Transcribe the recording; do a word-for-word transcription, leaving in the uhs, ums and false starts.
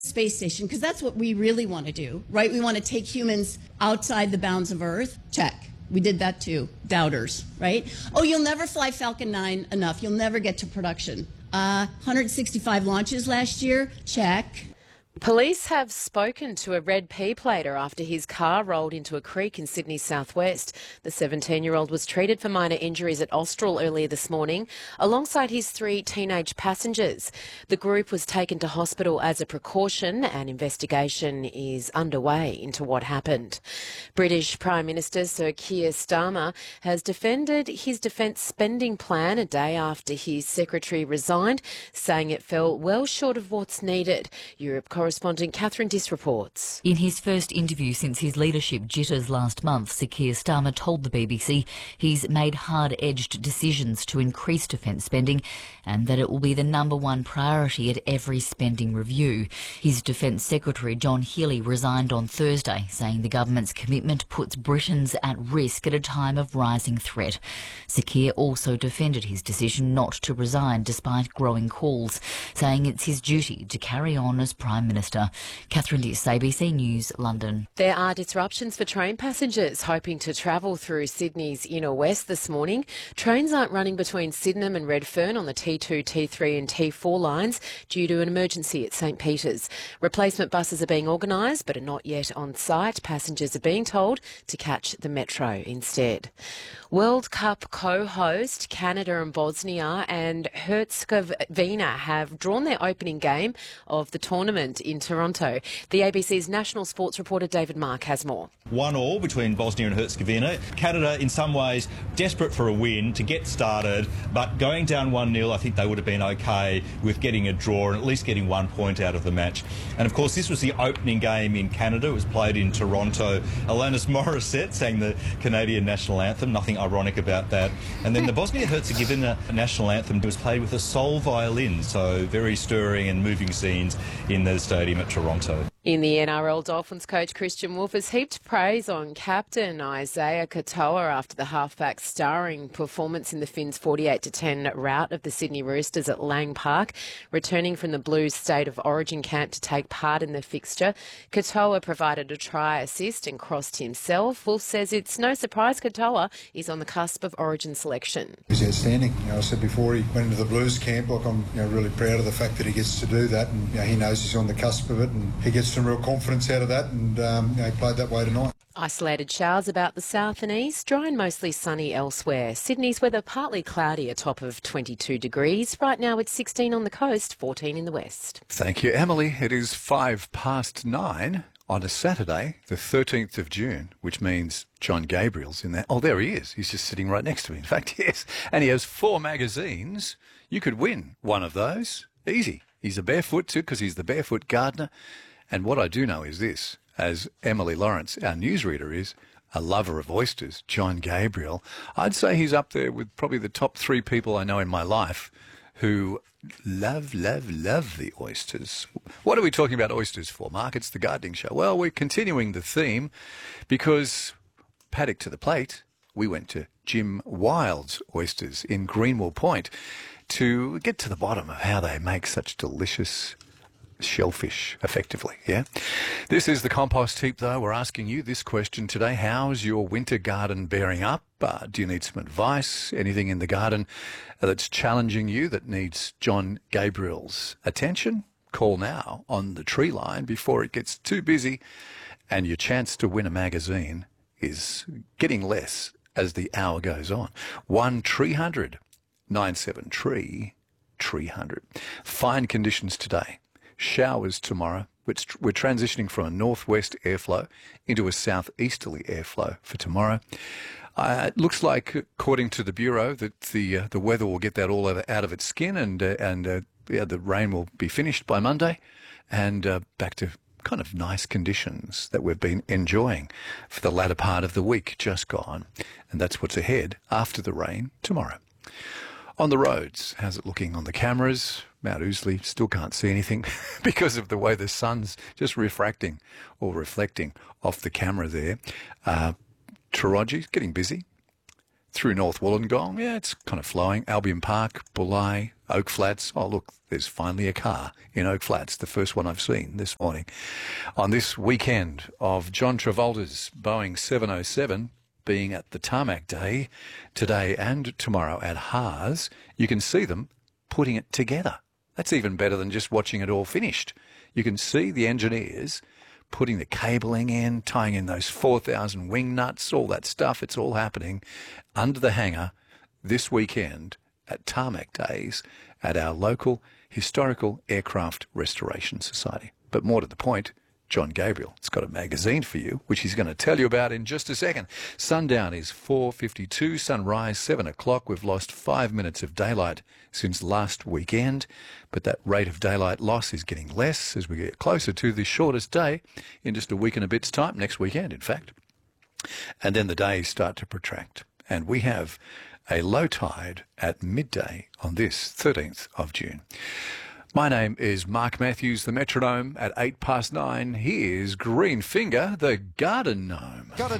space station, because that's what we really want to do, right? We want to take humans outside the bounds of Earth. Check. We did that too. Doubters, right? Oh, you'll never fly Falcon nine enough. You'll never get to production. Uh, one hundred sixty-five launches last year. Check. Police have spoken to a red P-plater after his car rolled into a creek in Sydney's southwest. The seventeen-year-old was treated for minor injuries at Austral earlier this morning, alongside his three teenage passengers. The group was taken to hospital as a precaution. An investigation is underway into what happened. British Prime Minister Sir Keir Starmer has defended his defence spending plan a day after his secretary resigned, saying it fell well short of what's needed. Europe correspondent Catherine Diss reports. In his first interview since his leadership jitters last month, Sir Keir Starmer told the B B C he's made hard-edged decisions to increase defence spending and that it will be the number one priority at every spending review. His Defence Secretary John Healey resigned on Thursday, saying the government's commitment puts Britons at risk at a time of rising threat. Sir Keir also defended his decision not to resign despite growing calls, saying it's his duty to carry on as Prime Minister. Catherine Diss, A B C News, London. There are disruptions for train passengers hoping to travel through Sydney's inner west this morning. Trains aren't running between Sydenham and Redfern on the T two, T three and T four lines due to an emergency at St Peters. Replacement buses are being organised but are not yet on site. Passengers are being told to catch the metro instead. World Cup co-host Canada and Bosnia and Herzegovina have drawn their opening game of the tournament in Toronto. The A B C's national sports reporter David Mark has more. One all between Bosnia and Herzegovina. Canada, in some ways, desperate for a win to get started, but going down one nil, I think they would have been okay with getting a draw and at least getting one point out of the match. And of course, this was the opening game in Canada. It was played in Toronto. Alanis Morissette sang the Canadian national anthem. Nothing ironic about that. And then the Bosnia-Herzegovina national anthem was played with a soul violin, so very stirring and moving scenes in the stadium at Toronto. In the N R L, Dolphins coach Christian Wolf has heaped praise on captain Isaiah Katoa after the halfback's starring performance in the Finns' forty-eight to ten rout of the Sydney Roosters at Lang Park. Returning from the Blues State of Origin camp to take part in the fixture, Katoa provided a try assist and crossed himself. Wolf says it's no surprise Katoa is on the cusp of Origin selection. He's outstanding. You know, I said before he went into the Blues camp, like I'm you know, really proud of the fact that he gets to do that, and you know, he knows he's on the cusp of it, and he gets some real confidence out of that, and um, you know, he played that way tonight. Isolated showers about the south and east, dry and mostly sunny elsewhere. Sydney's weather partly cloudy, a top of twenty-two degrees. Right now it's sixteen on the coast, fourteen in the west. Thank you, Emily. It is five past nine on a Saturday, the thirteenth of June, which means John Gabriel's in there. Oh, there he is. He's just sitting right next to me. In fact, yes. And he has four magazines. You could win one of those. Easy. He's a barefoot too, because he's the barefoot gardener. And what I do know is this, as Emily Lawrence, our newsreader, is a lover of oysters, John Gabriel. I'd say he's up there with probably the top three people I know in my life who love, love, love the oysters. What are we talking about oysters for, Mark? It's the gardening show. Well, we're continuing the theme because, paddock to the plate, we went to Jim Wild's Oysters in Greenwell Point to get to the bottom of how they make such delicious shellfish, effectively, yeah? This is the compost heap, though. We're asking you this question today. How's your winter garden bearing up? Uh, do you need some advice? Anything in the garden that's challenging you that needs John Gabriel's attention? Call now on the tree line before it gets too busy, and your chance to win a magazine is getting less as the hour goes on. one three hundred nine seven tree, three hundred. Fine conditions today. Showers tomorrow. We're transitioning from a northwest airflow into a southeasterly airflow for tomorrow. Uh, it looks like, according to the Bureau, that the uh, the weather will get that all out of its skin, and uh, and uh, yeah, the rain will be finished by Monday, and uh, back to kind of nice conditions that we've been enjoying for the latter part of the week just gone. And that's what's ahead after the rain tomorrow. On the roads, how's it looking on the cameras? Mount Ousley, still can't see anything because of the way the sun's just refracting or reflecting off the camera there. Uh, Taraji, getting busy. through North Wollongong. Yeah, it's kind of flowing. Albion Park, Bulli, Oak Flats. Oh, look, there's finally a car in Oak Flats, the first one I've seen this morning. On this weekend of John Travolta's Boeing seven oh seven being at the Tarmac Day today and tomorrow at Haas, you can see them putting it together. That's even better than just watching it all finished. You can see the engineers putting the cabling in, tying in those four thousand wing nuts, all that stuff. It's all happening under the hangar this weekend at Tarmac Days at our local Historical Aircraft Restoration Society. But more to the point, John Gabriel has got a magazine for you, which he's going to tell you about in just a second. Sundown is four fifty-two, sunrise seven o'clock. We've lost five minutes of daylight since last weekend, but that rate of daylight loss is getting less as we get closer to the shortest day in just a week and a bit's time, next weekend, in fact. And then the days start to protract. And we have a low tide at midday on this thirteenth of June. My name is Mark Matthews, the metronome. At eight past nine, here's Green Finger, the garden gnome. Got a